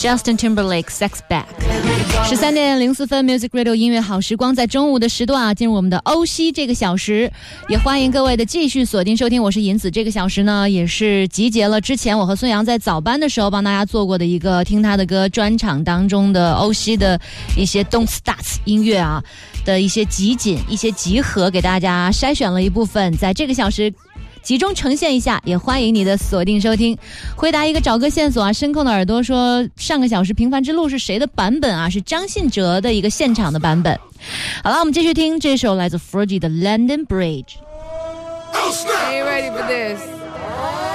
Justin Timberlake Sex Back。13点04分 Music Radio 音乐好时光，在中午的时段啊，进入我们的欧西这个小时，也欢迎各位的继续锁定收听，我是银子。这个小时呢，也是集结了之前我和孙杨在早班的时候帮大家做过的一个听他的歌专场当中的欧西的一些动次打次音乐啊的一些集锦、一些集合，给大家筛选了一部分，在这个小时集中呈现一下，也欢迎你的锁定收听。回答一个找个线索啊，声控的耳朵说上个小时平凡之路是谁的版本啊？是张信哲的一个现场的版本。好了，我们继续听这首来自 Fergie 的 London Bridge。 Are you ready for this?